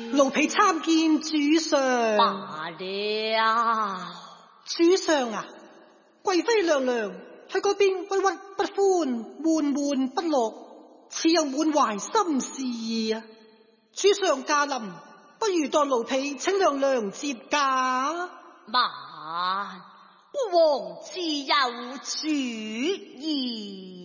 奴婢參見主上。 罷了。 主上啊，貴妃娘娘喺嗰邊鬱鬱不歡，悶悶不樂，似有滿懷心事啊。主上駕臨，不如當奴婢請娘娘接駕。 慢，王子有主意。